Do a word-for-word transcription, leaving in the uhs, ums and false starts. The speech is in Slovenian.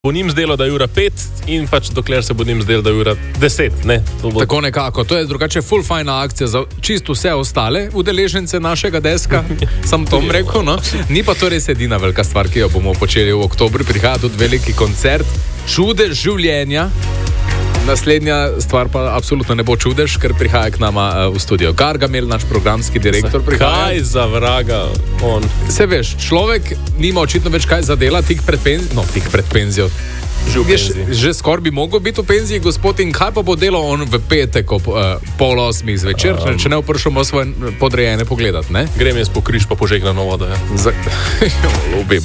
bo njim zdelo, da je ura pet in pač dokler se bo njim zdelo, da je ura deset. Ne? Bo... Tako nekako. To je drugače full fajna akcija za čisto vse ostale udeležence našega deska. Sam Tom rekel, no. Ni pa to res edina velika stvar, ki jo bomo počeli v oktobru. Prihaja tudi veliki koncert Čudež življenja. Naslednja stvar pa absolutno ne bo čudež, ker prihaja k nama v studio Gargamel, naš programski direktor. Kaj za vraga on? Se veš, človek nima očitno več kaj za dela, tik pred penzijo, no, tik pred penzijo. Že, že skoraj bi mogel biti v penziji, gospod, in kaj pa bo delal on v petek ob uh, pol osmih zvečer, um, če ne bo prišel svoje podrejene pogledat, ne? Grem jaz po križ pa požegnano vodo, ja. Za... Ljubim.